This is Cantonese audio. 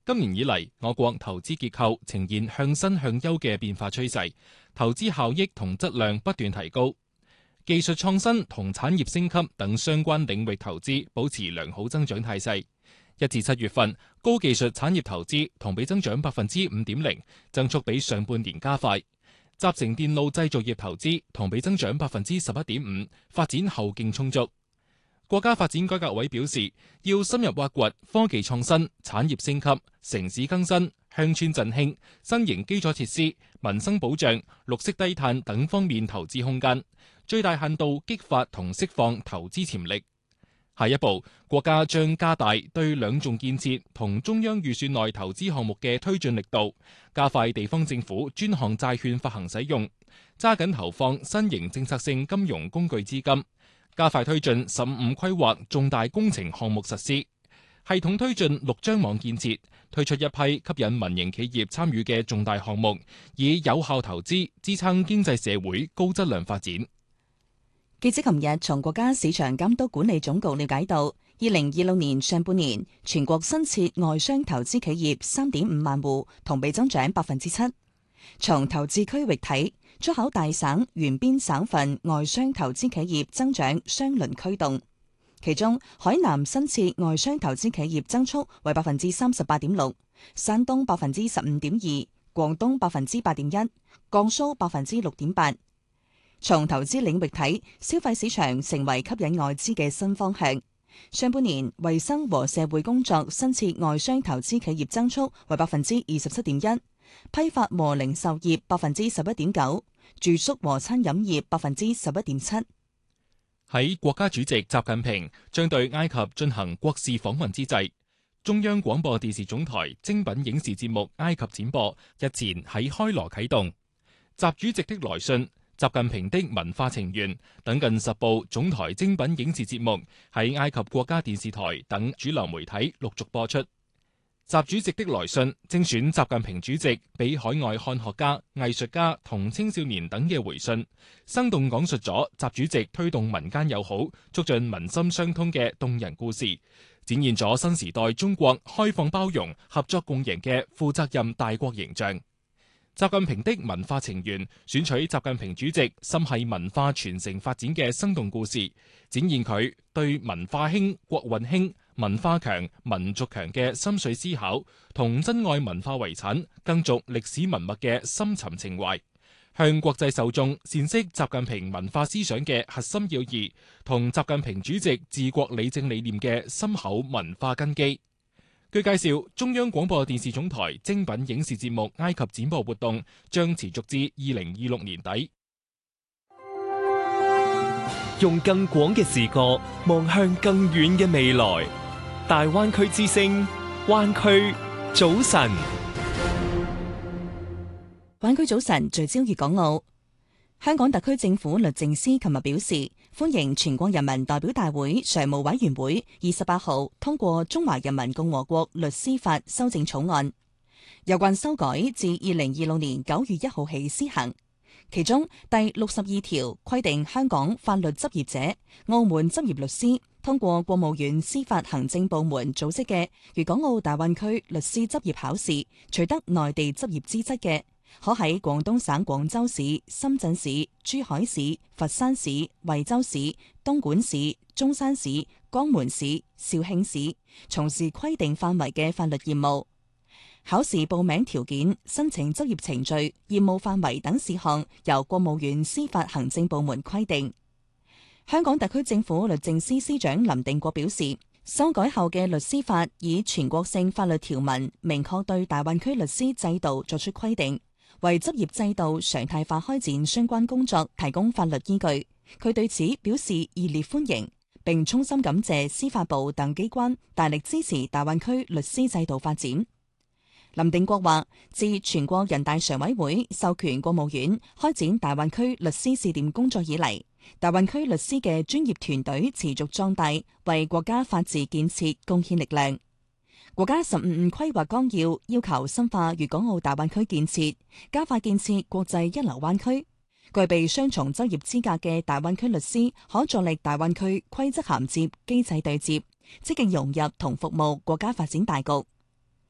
今年以嚟，我國投資結構呈現向新向優嘅變化趨勢，投資效益同質量不斷提高，技術創新同產業升級等相關領域投資保持良好增長態勢。1至7月份，高技術產業投資同比增長5.0%，增速比上半年加快。集成電路製造業投資同比增長11.5%，發展後勁充足。國家發展改革委表示，要深入挖掘科技創新、產業升級、城市更新、鄉村振興、新型基礎設施、民生保障、綠色低碳等方面投資空間，最大限度激發同釋放投資潛力。下一步，國家將加大對兩重建設同中央預算內投資項目嘅推進力度，加快地方政府專項債券發行使用，揸緊投放新型政策性金融工具資金，加快推進15規劃重大工程項目實施，系統推進6張網建設，推出一批吸引民營企業參與嘅重大項目，以有效投資支撐經濟社會高質量發展。 記者琴日從國家市場監督管理總局了解到，2026年上半年全國新設外商投資企業3.5萬戶，同比增長7%。從投資區域睇，出口大省沿邊省份外商投資企業增長雙輪驅動，其中海南新設外商投資企業增速為38.6%，山東15.2%，廣東8.1%，江蘇6.8%。從投資領域睇，消費市場成為吸引外資嘅新方向。上半年，衛生和社會工作新設外商投資企業增速為27.1%，批發和零售業11.9%，住宿和餐飲業11.7%。 喺國家主席習近平將對埃及進行國事訪問之際，中央廣播電視總台精品影視節目《埃及展播》日前喺開羅啟動。習主席的來信、習近平的文化情緣等近10部總台精品影視節目喺埃及國家電視台等主流媒體陸續播出。習主席的來信精選習近平主席俾海外漢學家、藝術家同青少年等嘅回信，生動講述咗習主席推動民間友好、促進民心相通嘅動人故事，展現咗新時代中國開放包容、合作共贏嘅負責任大國形象。習近平的文化情緣選取習近平主席心繫文化傳承發展嘅生動故事，展現佢對文化興、國運興、文化強、民族強嘅深邃思考，同珍愛文化遺產、更續歷史文脈嘅深沉情懷，向國際受眾闡釋習近平文化思想嘅核心要義，同習近平主席治國理政理念嘅深厚文化根基。據介紹，中央廣播電視總台精品影視節目《埃及展播》活動將持續至2026年底。 用更廣嘅視角望向更遠嘅未來。大灣區之聲，灣區早晨。 灣區早晨聚焦粵港澳。香港特區政府律政司琴日表示，歡迎全國人民代表大會常務委員會28號通過《中華人民共和國律師法》修正草案，有關修改自2026年9月1號起施行。其中第62條規定，香港法律執業者、澳門執業律師通過國務院司法行政部門組織嘅粵港澳大灣區律師執業考試，取得內地執業資質嘅，可喺廣東省廣州市、深圳市、珠海市、佛山市、惠州市、東莞市、中山市、江門市、肇慶市從事規定範圍嘅法律業務。考試報名條件、申請執業程序、業務範圍等事項由國務院司法行政部門規定。香港特區政府律政司司長林定國表示，修改後嘅律師法以全國性法律條文明確對大灣區律師制度作出規定，為執業制度常態化開展相關工作提供法律依據。佢對此表示熱烈歡迎，並衷心感謝司法部等機關大力支持大灣區律師制度發展。林定國話，自全國人大常委會授權國務院開展大灣區律師試點工作以嚟，大灣區律師嘅專業團隊持續壯大，為國家法治建設貢獻力量。國家15規劃綱要要求深化粵港澳大灣區建設，加快建設國際一流灣區。具備雙重執業資格嘅大灣區律師可助力大灣區規則銜接、機制對接，積極融入同服務國家發展大局，